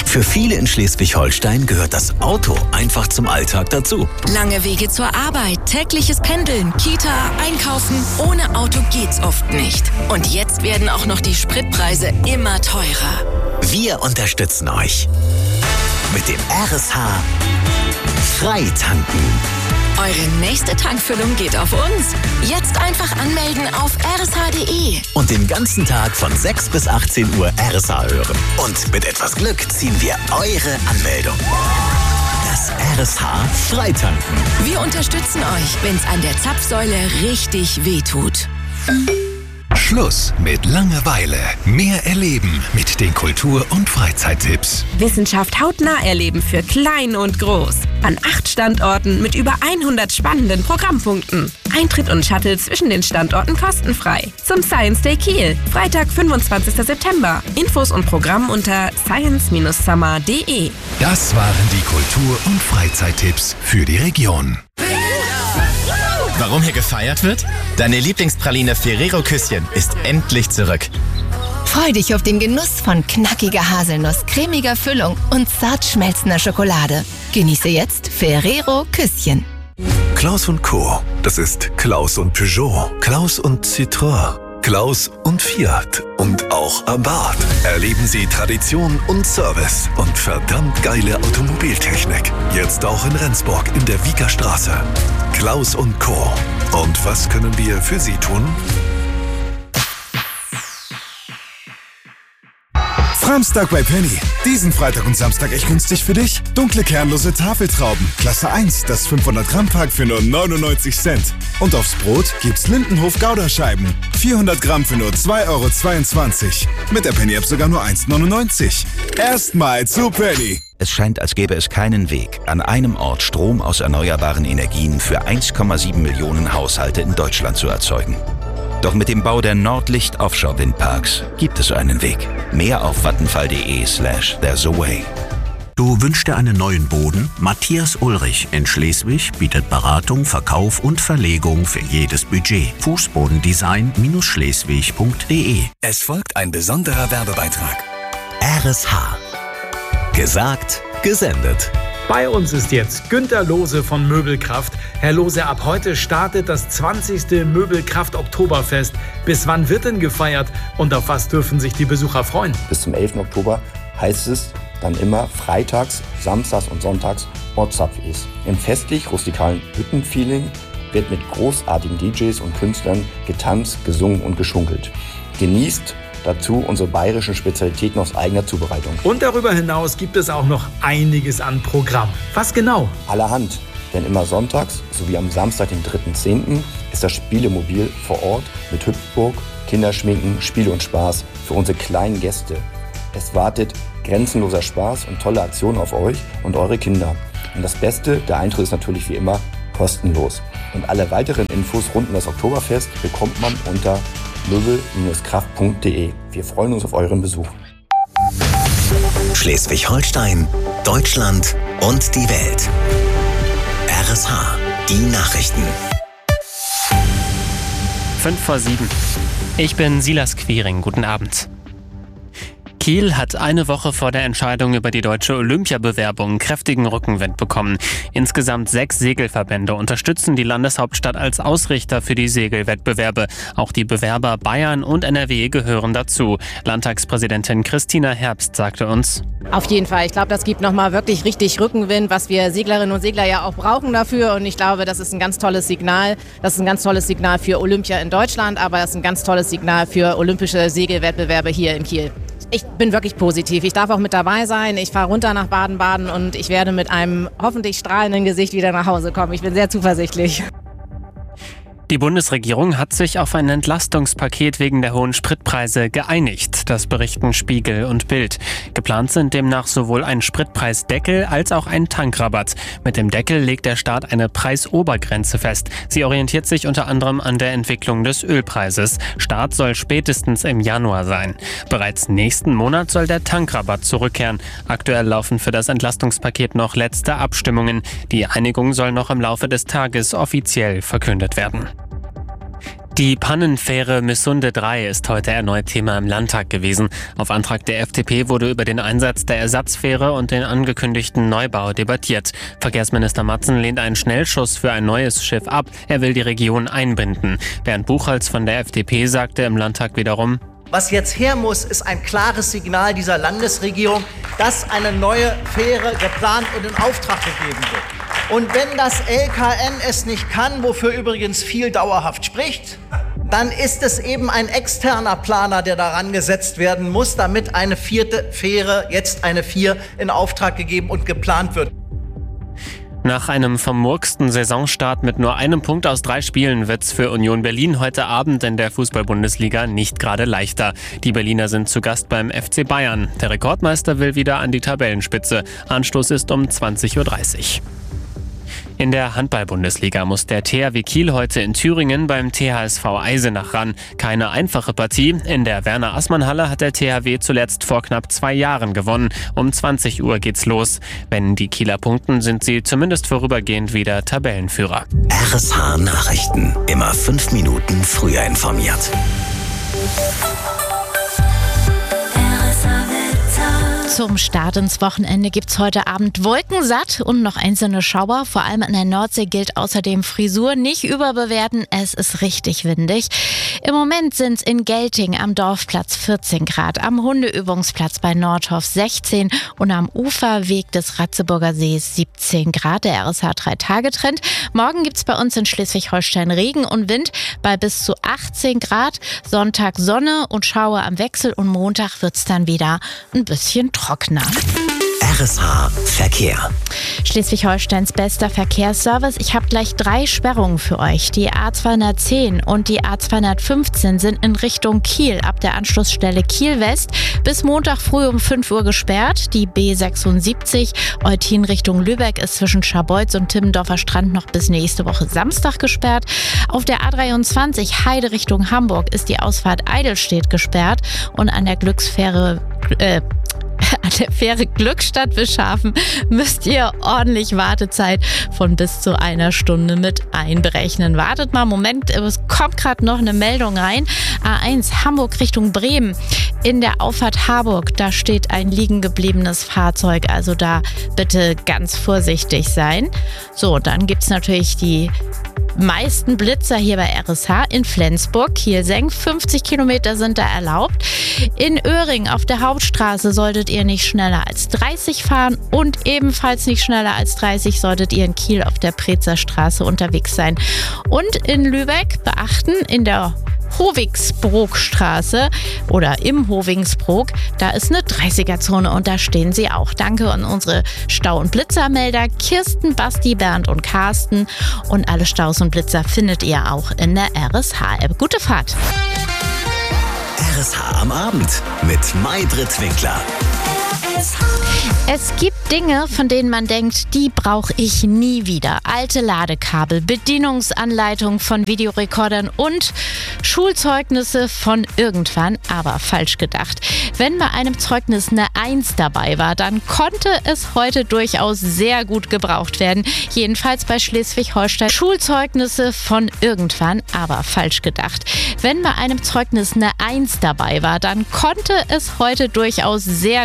Für viele in Schleswig-Holstein gehört das Auto einfach zum Alltag dazu. Lange Wege zur Arbeit, tägliches Pendeln, Kita, Einkaufen. Ohne Auto geht's oft nicht. Und jetzt werden auch noch die Spritpreise immer teurer. Wir unterstützen euch mit dem RSH Freitanken. Eure nächste Tankfüllung geht auf uns. Jetzt einfach anmelden auf rsh.de. Und den ganzen Tag von 6 bis 18 Uhr RSH hören. Und mit etwas Glück ziehen wir eure Anmeldung. Das RSH Freitanken. Wir unterstützen euch, wenn's an der Zapfsäule richtig wehtut. Schluss mit Langeweile. Mehr erleben mit den Kultur- und Freizeittipps. Wissenschaft hautnah erleben für klein und groß. An 8 Standorten mit über 100 spannenden Programmpunkten. Eintritt und Shuttle zwischen den Standorten kostenfrei. Zum Science Day Kiel, Freitag, 25. September. Infos und Programm unter science-summer.de. Das waren die Kultur- und Freizeittipps für die Region. Warum hier gefeiert wird? Deine Lieblingspraline Ferrero Küsschen ist endlich zurück. Freu dich auf den Genuss von knackiger Haselnuss, cremiger Füllung und zart schmelzender Schokolade. Genieße jetzt Ferrero Küsschen. Klaus & Co. Das ist Klaus und Peugeot, Klaus und Citroën, Klaus und Fiat und auch Abarth. Erleben Sie Tradition und Service und verdammt geile Automobiltechnik. Jetzt auch in Rendsburg in der Wieker Straße. Klaus & Co. Und was können wir für Sie tun? Samstag bei Penny. Diesen Freitag und Samstag echt günstig für dich. Dunkle kernlose Tafeltrauben. Klasse 1, das 500 Gramm Pack für nur 99 Cent. Und aufs Brot gibt's Lindenhof Gouda-Scheiben. 400 Gramm für nur 2,22 €. Mit der Penny-App sogar nur 1,99 €. Erstmal zu Penny. Es scheint, als gäbe es keinen Weg, an einem Ort Strom aus erneuerbaren Energien für 1,7 Millionen Haushalte in Deutschland zu erzeugen. Doch mit dem Bau der Nordlicht Offshore-Windparks gibt es einen Weg. Mehr auf vattenfall.de/there's a way. Du wünschst dir einen neuen Boden? Matthias Ulrich in Schleswig bietet Beratung, Verkauf und Verlegung für jedes Budget. Fußbodendesign-schleswig.de. Es folgt ein besonderer Werbebeitrag. RSH. Gesagt, gesendet. Bei uns ist jetzt Günter Lohse von Möbelkraft. Herr Lohse, ab heute startet das 20. Möbelkraft-Oktoberfest. Bis wann wird denn gefeiert und auf was dürfen sich die Besucher freuen? Bis zum 11. Oktober heißt es dann immer freitags, samstags und sonntags Ortszapfis. Im festlich-rustikalen Hüttenfeeling wird mit großartigen DJs und Künstlern getanzt, gesungen und geschunkelt. Genießt dazu unsere bayerischen Spezialitäten aus eigener Zubereitung. Und darüber hinaus gibt es auch noch einiges an Programm. Was genau? Allerhand, denn immer sonntags sowie am Samstag, den 3.10., ist das Spielemobil vor Ort mit Hüpfburg, Kinderschminken, Spiele und Spaß für unsere kleinen Gäste. Es wartet grenzenloser Spaß und tolle Aktionen auf euch und eure Kinder. Und das Beste, der Eintritt ist natürlich wie immer kostenlos. Und alle weiteren Infos rund um das Oktoberfest bekommt man unter möbel-kraft.de. Wir freuen uns auf euren Besuch. Schleswig-Holstein, Deutschland und die Welt. RSH, die Nachrichten. 5:07. Ich bin Silas Quiring. Guten Abend. Kiel hat eine Woche vor der Entscheidung über die deutsche Olympiabewerbung kräftigen Rückenwind bekommen. Insgesamt 6 Segelverbände unterstützen die Landeshauptstadt als Ausrichter für die Segelwettbewerbe. Auch die Bewerber Bayern und NRW gehören dazu. Landtagspräsidentin Christina Herbst sagte uns: Auf jeden Fall. Ich glaube, das gibt nochmal wirklich richtig Rückenwind, was wir Seglerinnen und Segler ja auch brauchen dafür. Und ich glaube, das ist ein ganz tolles Signal. Das ist ein ganz tolles Signal für Olympia in Deutschland, aber das ist ein ganz tolles Signal für olympische Segelwettbewerbe hier in Kiel. Ich bin wirklich positiv. Ich darf auch mit dabei sein. Ich fahre runter nach Baden-Baden und ich werde mit einem hoffentlich strahlenden Gesicht wieder nach Hause kommen. Ich bin sehr zuversichtlich. Die Bundesregierung hat sich auf ein Entlastungspaket wegen der hohen Spritpreise geeinigt. Das berichten Spiegel und Bild. Geplant sind demnach sowohl ein Spritpreisdeckel als auch ein Tankrabatt. Mit dem Deckel legt der Staat eine Preisobergrenze fest. Sie orientiert sich unter anderem an der Entwicklung des Ölpreises. Start soll spätestens im Januar sein. Bereits nächsten Monat soll der Tankrabatt zurückkehren. Aktuell laufen für das Entlastungspaket noch letzte Abstimmungen. Die Einigung soll noch im Laufe des Tages offiziell verkündet werden. Die Pannenfähre Missunde 3 ist heute erneut Thema im Landtag gewesen. Auf Antrag der FDP wurde über den Einsatz der Ersatzfähre und den angekündigten Neubau debattiert. Verkehrsminister Matzen lehnt einen Schnellschuss für ein neues Schiff ab. Er will die Region einbinden. Bernd Buchholz von der FDP sagte im Landtag wiederum: Was jetzt her muss, ist ein klares Signal dieser Landesregierung, dass eine neue Fähre geplant und in Auftrag gegeben wird. Und wenn das LKN es nicht kann, wofür übrigens viel dauerhaft spricht, dann ist es eben ein externer Planer, der daran gesetzt werden muss, damit eine vierte Fähre, jetzt eine 4, in Auftrag gegeben und geplant wird. Nach einem vermurksten Saisonstart mit nur einem Punkt aus 3 Spielen wird's für Union Berlin heute Abend in der Fußball-Bundesliga nicht gerade leichter. Die Berliner sind zu Gast beim FC Bayern. Der Rekordmeister will wieder an die Tabellenspitze. Anstoß ist um 20:30 Uhr. In der Handball-Bundesliga muss der THW Kiel heute in Thüringen beim THSV Eisenach ran. Keine einfache Partie. In der Werner-Aßmann-Halle hat der THW zuletzt vor knapp 2 Jahren gewonnen. Um 20 Uhr geht's los. Wenn die Kieler punkten, sind sie zumindest vorübergehend wieder Tabellenführer. RSH Nachrichten. Immer 5 Minuten früher informiert. Zum Start ins Wochenende gibt's heute Abend wolkensatt und noch einzelne Schauer. Vor allem an der Nordsee gilt außerdem Frisur nicht überbewerten. Es ist richtig windig. Im Moment sind's in Gelting am Dorfplatz 14 Grad, am Hundeübungsplatz bei Nordhof 16 und am Uferweg des Ratzeburger Sees 17 Grad. Der RSH 3-Tage-Trend. Morgen gibt's bei uns in Schleswig-Holstein Regen und Wind bei bis zu 18 Grad. Sonntag Sonne und Schauer am Wechsel und Montag wird's dann wieder ein bisschen trockener. RSH Verkehr. Schleswig-Holsteins bester Verkehrsservice. Ich habe gleich 3 Sperrungen für euch. Die A210 und die A215 sind in Richtung Kiel ab der Anschlussstelle Kiel West bis Montag früh um 5 Uhr gesperrt. Die B76 Eutin Richtung Lübeck ist zwischen Scharbeutz und Timmendorfer Strand noch bis nächste Woche Samstag gesperrt. Auf der A23 Heide Richtung Hamburg ist die Ausfahrt Eidelstedt gesperrt und an der Fähre Glückstadt Bischhafen müsst ihr ordentlich Wartezeit von bis zu 1 Stunde mit einberechnen. Wartet mal, Moment, es kommt gerade noch eine Meldung rein. A1 Hamburg Richtung Bremen. In der Auffahrt Harburg, da steht ein liegen gebliebenes Fahrzeug, also da bitte ganz vorsichtig sein. So, dann gibt es natürlich die meisten Blitzer hier bei RSH in Flensburg, Kielsenk. 50 Kilometer sind da erlaubt. In Öhring auf der Hauptstraße solltet ihr nicht schneller als 30 fahren und ebenfalls nicht schneller als 30 solltet ihr in Kiel auf der Prezer Straße unterwegs sein. Und in Lübeck beachten, in der Hovingsbrookstraße oder im Hovingsbrook, da ist eine 30er-Zone und da stehen sie auch. Danke an unsere Stau- und Blitzermelder Kirsten, Basti, Bernd und Carsten. Und alle Staus und Blitzer findet ihr auch in der RSH-App. Gute Fahrt! RSH am Abend mit Maybrit Winkler. Es gibt Dinge, von denen man denkt, die brauche ich nie wieder. Alte Ladekabel, Bedienungsanleitungen von Videorekordern und Schulzeugnisse von irgendwann, aber falsch gedacht. Wenn bei einem Zeugnis eine 1 dabei war, dann konnte es heute durchaus sehr gut gebraucht werden. Jedenfalls bei Schleswig-Holstein. Schulzeugnisse von irgendwann, aber falsch gedacht. Wenn bei einem Zeugnis eine 1 dabei war, dann konnte es heute durchaus sehr